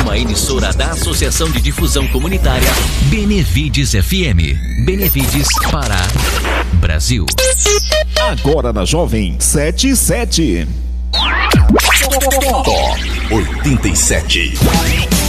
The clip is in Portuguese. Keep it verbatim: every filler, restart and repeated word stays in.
uma emissora da Associação de Difusão Comunitária Benevides F M. Benevides, Pará, Brasil. Agora na Jovem sete e sete. oitenta e sete.